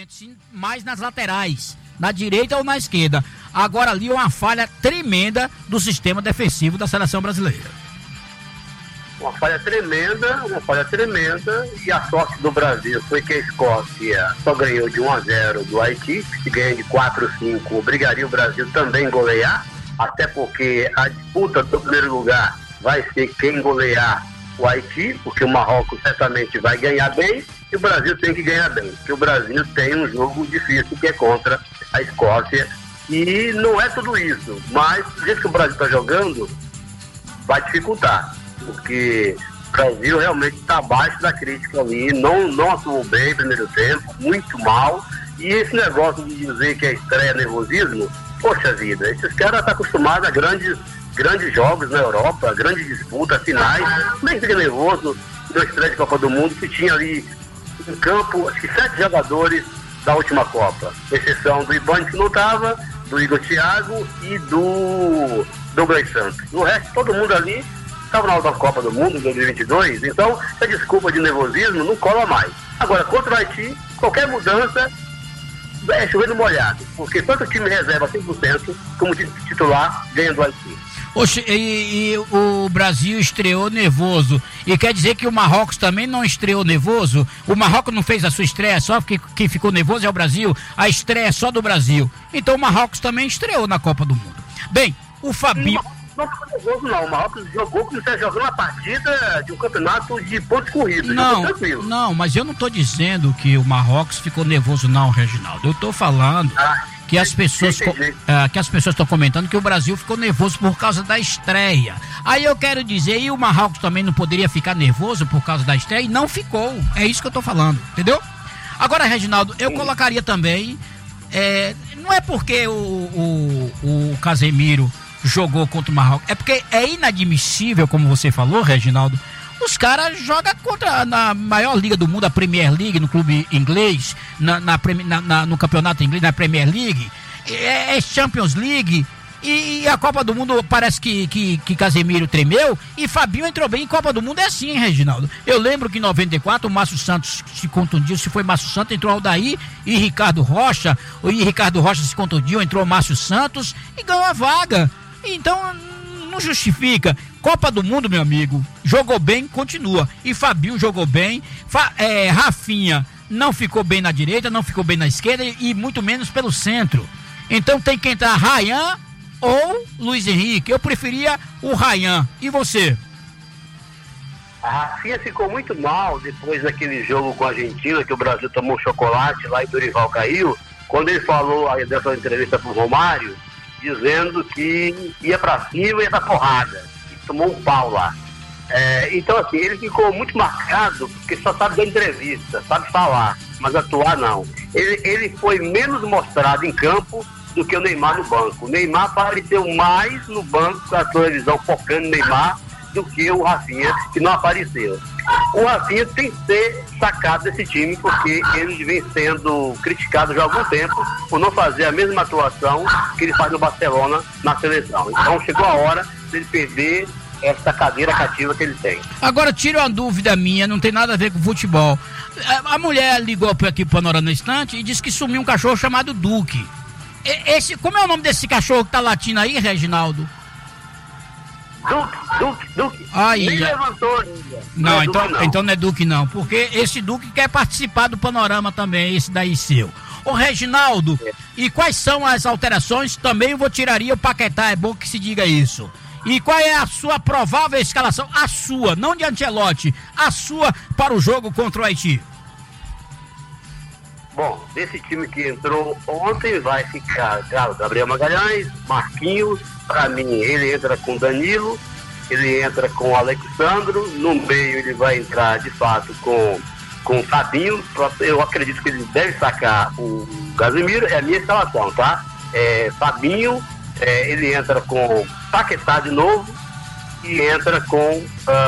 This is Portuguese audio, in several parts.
frente, sim, mais nas laterais, na direita ou na esquerda. Agora ali uma falha tremenda do sistema defensivo da seleção brasileira. Uma falha tremenda, e a sorte do Brasil foi que a Escócia só ganhou de 1-0 do Haiti. Se ganha de 4-5, obrigaria o Brasil também a golear, até porque a disputa do primeiro lugar vai ser quem golear o Haiti, porque o Marrocos certamente vai ganhar bem e o Brasil tem que ganhar bem, porque o Brasil tem um jogo difícil que é contra a Escócia, e não é tudo isso, mas do jeito que o Brasil está jogando, vai dificultar, porque o Brasil realmente está abaixo da crítica ali, não atuou bem no primeiro tempo, muito mal, e esse negócio de dizer que a estreia é nervosismo, poxa vida, esses caras estão acostumados a grandes jogos na Europa, grandes disputas, finais, nem fica nervoso na estreia de Copa do Mundo, que tinha ali em campo, acho que 7 jogadores da última Copa, exceção do Ivan, que não estava, do Igor Thiago e do Douglas Santos. O resto, todo mundo ali estava na outra Copa do Mundo, em 2022, então essa desculpa de nervosismo não cola mais. Agora, contra o Haiti, qualquer mudança é chover no molhado, porque tanto o time reserva 100% como o time titular ganha do Haiti. Oxe, e o Brasil estreou nervoso, e quer dizer que o Marrocos também não estreou nervoso? O Marrocos não fez a sua estreia só, porque quem ficou nervoso é o Brasil, a estreia é só do Brasil, então o Marrocos também estreou na Copa do Mundo. Bem, o Fabinho... Não ficou nervoso não, o Marrocos jogou como se estivesse jogando uma partida de um campeonato de pontos corridos, não, mas eu não estou dizendo que o Marrocos ficou nervoso não, Reginaldo, eu estou falando... que as pessoas estão comentando que o Brasil ficou nervoso por causa da estreia. Aí eu quero dizer, e o Marrocos também não poderia ficar nervoso por causa da estreia, e não ficou. É isso que eu tô falando, entendeu? Agora, Reginaldo, eu colocaria também, não é porque o Casemiro jogou contra o Marrocos, é porque é inadmissível, como você falou, Reginaldo, os caras jogam na maior liga do mundo, a Premier League, no clube inglês, no campeonato inglês, na Premier League, é Champions League, e a Copa do Mundo parece que Casemiro tremeu, e Fabinho entrou bem em Copa do Mundo, é assim, hein, Reginaldo? Eu lembro que em 94 o Márcio Santos se contundiu, se foi Márcio Santos, entrou Aldair e Ricardo Rocha se contundiu, entrou Márcio Santos e ganhou a vaga. Então, não justifica. Copa do Mundo, meu amigo, jogou bem, continua. E Fabinho jogou bem. Rafinha não ficou bem na direita, não ficou bem na esquerda e muito menos pelo centro. Então tem que entrar Ryan ou Luiz Henrique. Eu preferia o Ryan. E você? A Rafinha ficou muito mal depois daquele jogo com a Argentina, que o Brasil tomou chocolate lá e Dorival caiu. Quando ele falou aí dessa entrevista pro Romário, dizendo que ia pra cima e ia dar porrada. Tomou um pau lá. Então, assim, ele ficou muito marcado porque só sabe dar entrevista, sabe falar, mas atuar não. Ele foi menos mostrado em campo do que o Neymar no banco. O Neymar apareceu mais no banco da televisão focando no Neymar do que o Rafinha, que não apareceu. O Rafinha tem que ser sacado desse time porque ele vem sendo criticado já há algum tempo por não fazer a mesma atuação que ele faz no Barcelona na seleção. Então chegou a hora dele perder essa cadeira cativa que ele tem. Agora, tira uma dúvida minha, não tem nada a ver com futebol. A mulher ligou aqui pro Panorama na Estante e disse que sumiu um cachorro chamado Duque. Como é o nome desse cachorro que tá latindo aí, Reginaldo? Duque. Aí, nem levantou ainda. Não, então não é Duque não, porque esse Duque quer participar do Panorama também, esse daí seu. Ô Reginaldo, e quais são as alterações? Também eu tiraria o Paquetá, é bom que se diga isso. E qual é a sua provável escalação? A sua, não de Ancelotti, a sua para o jogo contra o Haiti. Bom, desse time que entrou ontem vai ficar Gabriel Magalhães, Marquinhos, para mim ele entra com Danilo, ele entra com Alexandro, no meio ele vai entrar de fato com o Fabinho, eu acredito que ele deve sacar o Casemiro, é a minha escalação, tá? Fabinho, ele entra com Paquetá de novo e entra com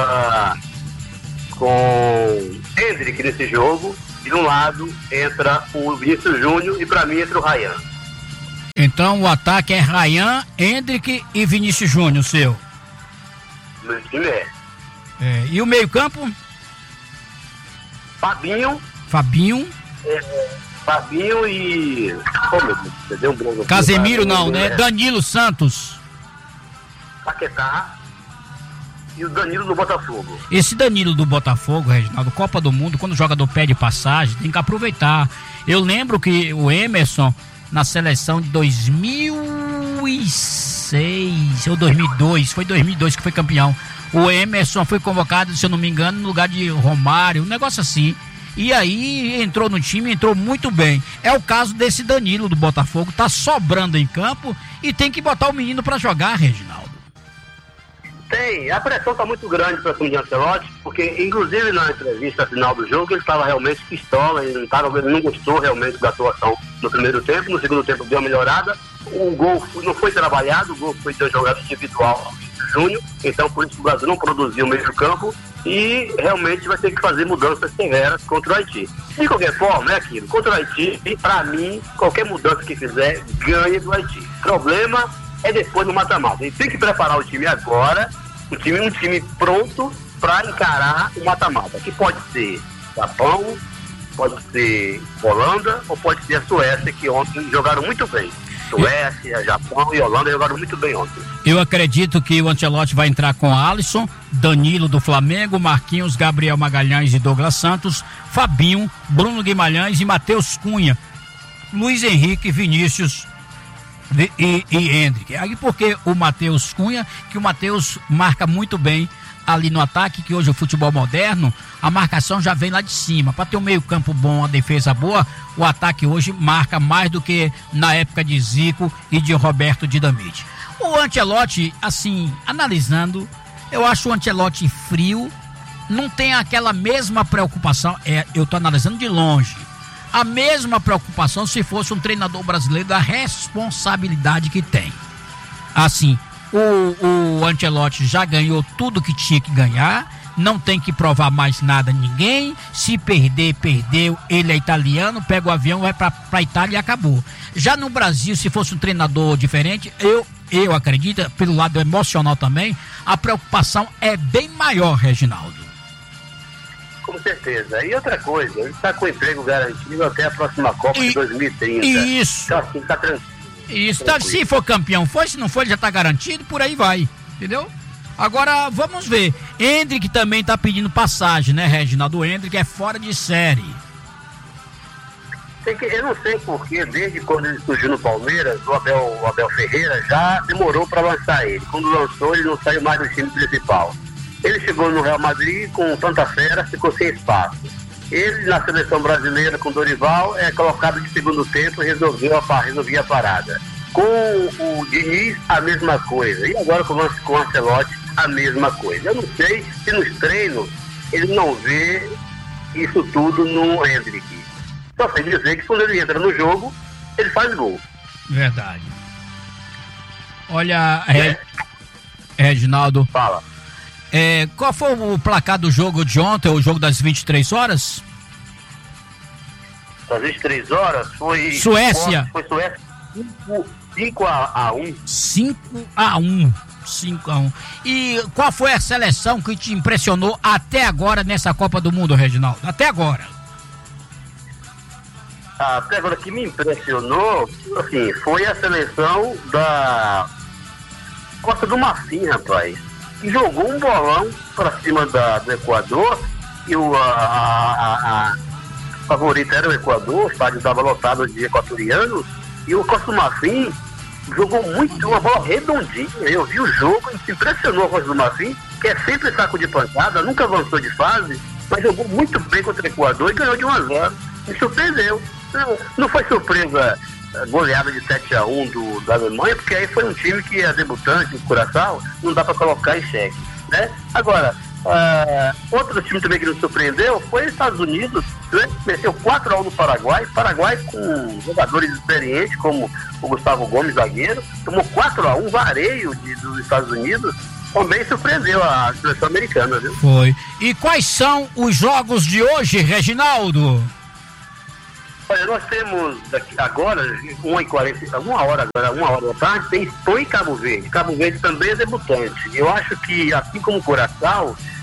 Endrick nesse jogo. De um lado entra o Vinícius Júnior e para mim entra o Ryan. Então o ataque é Ryan, Endrick e Vinícius Júnior, seu? Meu time e o meio campo? Fabinho, Fabinho e... Oh, meu Deus, você deu um branco. Casemiro não, né? Danilo Santos. Paquetá e o Danilo do Botafogo. Esse Danilo do Botafogo, Reginaldo, Copa do Mundo, quando o jogador pede passagem, tem que aproveitar. Eu lembro que o Emerson, na seleção de 2006 ou 2002, foi 2002 que foi campeão. O Emerson foi convocado, se eu não me engano, no lugar de Romário, um negócio assim. E aí entrou no time, entrou muito bem. É o caso desse Danilo do Botafogo, tá sobrando em campo e tem que botar o menino pra jogar, Reginaldo. Tem, a pressão tá muito grande para cima de Ancelotti, porque inclusive na entrevista final do jogo ele estava realmente pistola, ele não gostou realmente da atuação no primeiro tempo, no segundo tempo deu uma melhorada, o gol não foi trabalhado, o gol foi de jogada individual do Júnior, então por isso o Brasil não produziu o meio do campo e realmente vai ter que fazer mudanças severas contra o Haiti. De qualquer forma, é aquilo, contra o Haiti, para mim, qualquer mudança que fizer, ganha do Haiti. O problema é depois no mata-mata. Ele tem que preparar o time agora, um time pronto para encarar o mata-mata, que pode ser Japão, pode ser Holanda ou pode ser a Suécia, que ontem jogaram muito bem. Suécia, Japão e Holanda jogaram muito bem ontem. Eu acredito que o Ancelotti vai entrar com Alisson, Danilo do Flamengo, Marquinhos, Gabriel Magalhães e Douglas Santos, Fabinho, Bruno Guimarães e Matheus Cunha, Luiz Henrique, Vinícius e Endrick. Aí porque o Matheus Cunha, que o Matheus marca muito bem ali no ataque, que hoje o futebol moderno, a marcação já vem lá de cima. Para ter um meio campo bom, a defesa boa, o ataque hoje marca mais do que na época de Zico e de Roberto Dinamite. O Ancelotti, assim, analisando, eu acho o Ancelotti frio, não tem aquela mesma preocupação, eu tô analisando de longe, a mesma preocupação se fosse um treinador brasileiro, da responsabilidade que tem. Assim, o Ancelotti já ganhou tudo que tinha que ganhar, não tem que provar mais nada a ninguém, se perder, perdeu, ele é italiano, pega o avião, vai pra Itália e acabou. Já no Brasil, se fosse um treinador diferente, eu acredito, pelo lado emocional também, a preocupação é bem maior, Reginaldo. Com certeza. E outra coisa, ele está com emprego garantido até a próxima Copa de 2030. Isso. Então assim, tá tranquilo. Isso, tá, se for campeão, foi, se não for, ele já tá garantido, por aí vai, entendeu? Agora, vamos ver, Endrick também tá pedindo passagem, né, Reginaldo? O Endrick é fora de série. Eu não sei porque, desde quando ele surgiu no Palmeiras, o Abel Ferreira já demorou para lançar ele. Quando lançou, ele não saiu mais do time principal. Ele chegou no Real Madrid com tanta fera, ficou sem espaço. Ele, na seleção brasileira, com Dorival, é colocado de segundo tempo e resolvia a parada. Com o Diniz, a mesma coisa. E agora com o Ancelotti, a mesma coisa. Eu não sei se nos treinos ele não vê isso tudo no Endrick. Só sei dizer que quando ele entra no jogo, ele faz gol. Verdade. Olha, Reginaldo. Fala. Qual foi o placar do jogo de ontem, o jogo das 23 horas? Das 23 horas foi... Suécia. Foi Suécia 5-1. 5-1. E qual foi a seleção que te impressionou até agora nessa Copa do Mundo, Reginaldo? Até agora. Até agora que me impressionou, assim, foi a seleção da Costa do Marfim, rapaz. Que jogou um bolão para cima do Equador e a favorita era o Equador, o estádio estava lotado de equatorianos e o Costa do Marfim jogou muito, uma bola redondinha. Eu vi o jogo e me impressionou a Costa do Marfim, que é sempre saco de pancada, nunca avançou de fase, mas jogou muito bem contra o Equador e ganhou de 1-0. Me surpreendeu. Não foi surpresa goleada de 7-1 da Alemanha, porque aí foi um time que é debutante, Curaçao, não dá para colocar em xeque, né? Agora, outro time também que nos surpreendeu foi os Estados Unidos, né? Meteu 4-1 no Paraguai com jogadores experientes como o Gustavo Gomes, zagueiro, tomou 4-1, vareio dos Estados Unidos, também surpreendeu a seleção americana, viu? Foi. E quais são os jogos de hoje, Reginaldo? Olha, nós temos agora, 1h40, uma hora da tarde, tem Espanha e Cabo Verde. Cabo Verde também é debutante. Eu acho que, assim como o Curaçao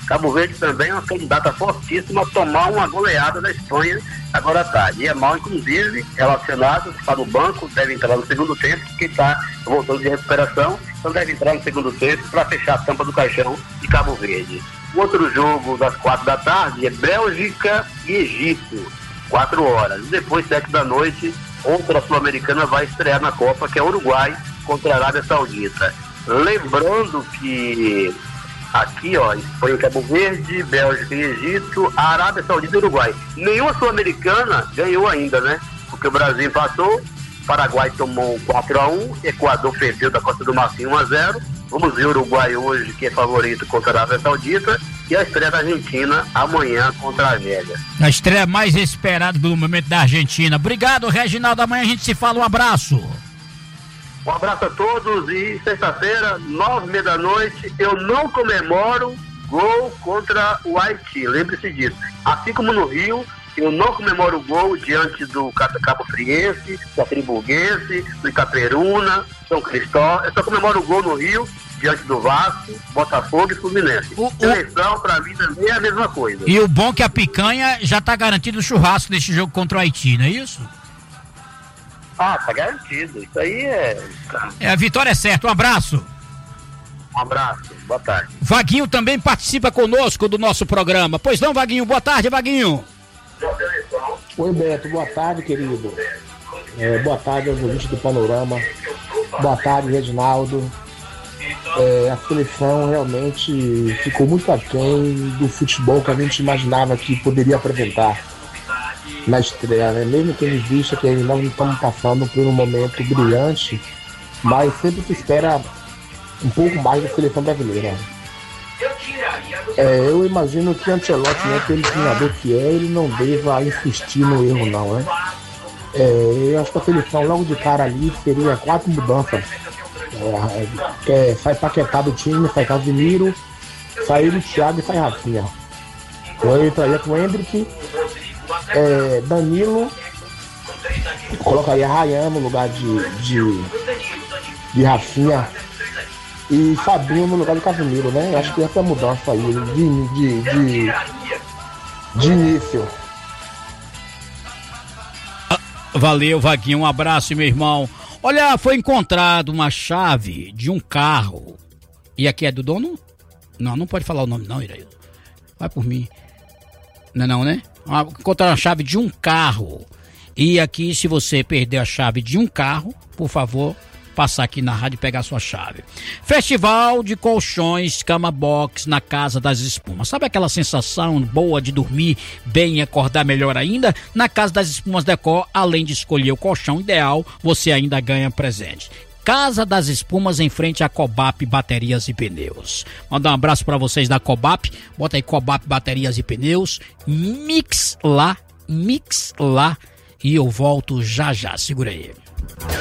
Cabo Verde também é uma candidata fortíssima a tomar uma goleada da Espanha agora à tarde. E é mal, inclusive, relacionado, está no banco, deve entrar no segundo tempo, porque está voltando de recuperação, então deve entrar no segundo tempo para fechar a tampa do caixão de Cabo Verde. O outro jogo das 4 da tarde é Bélgica e Egito, 4 horas. E depois, 7 da noite, outra sul-americana vai estrear na Copa, que é Uruguai contra a Arábia Saudita. Lembrando que aqui, ó, Espanha e Cabo Verde, Bélgica e Egito, a Arábia Saudita e Uruguai. Nenhuma sul-americana ganhou ainda, né? Porque o Brasil empatou, Paraguai tomou 4-1, Equador perdeu da Costa do Marfim 1-0. Vamos ver o Uruguai hoje, que é favorito contra a Arábia Saudita, e a estreia da Argentina amanhã contra a Argélia. A estreia mais esperada do momento da Argentina. Obrigado, Reginaldo. Amanhã a gente se fala. Um abraço. Um abraço a todos e sexta-feira, 9h30 da noite, eu não comemoro gol contra o Haiti, lembre-se disso. Assim como no Rio, eu não comemoro o gol diante do Cabo Friense, da Friburguense, do Itaperuna, São Cristóvão. Eu só comemoro o gol no Rio, diante do Vasco, Botafogo e Fluminense. Seleção, pra mim, também é a mesma coisa. E o bom é que a picanha já tá garantido o churrasco nesse jogo contra o Haiti, não é isso? Ah, tá garantido. Isso aí a vitória é certa. Um abraço. Um abraço. Boa tarde. Vaguinho também participa conosco do nosso programa. Pois não, Vaguinho? Boa tarde, Vaguinho. Oi, Beto. Boa tarde, querido. Boa tarde aos ouvintes do Panorama. Boa tarde, Reginaldo. A seleção realmente ficou muito aquém do futebol que a gente imaginava que poderia apresentar na estreia, né? Mesmo que eles visto que nós não estamos passando por um momento brilhante, mas sempre se espera um pouco mais da seleção brasileira. Eu imagino que Ancelotti, né, pelo treinador que é, ele não deva insistir no erro não, né? Eu acho que a seleção logo de cara ali seria 4 mudanças. Sai Paquetá do time, sai Casemiro, sai o Thiago e sai Rafinha. Eu entraria com o Hendrick, Danilo, colocaria Ryan no lugar de Rafinha e Fabinho no lugar do Casemiro, né? Acho que essa é a mudança aí de início. Valeu, Vaguinho, um abraço, meu irmão. Olha, foi encontrado uma chave de um carro. E aqui é do dono? Não pode falar o nome não, Iraí. Vai por mim. Não, né? Encontraram a chave de um carro. E aqui, se você perder a chave de um carro, por favor, passar aqui na rádio e pegar a sua chave. Festival de colchões, cama box na Casa das Espumas. Sabe aquela sensação boa de dormir bem e acordar melhor ainda? Na Casa das Espumas Decor, além de escolher o colchão ideal, você ainda ganha presente. Casa das Espumas, em frente à Cobap Baterias e Pneus. Mandar um abraço para vocês da Cobap. Bota aí Cobap Baterias e Pneus. Mix lá. E eu volto já. Segura aí.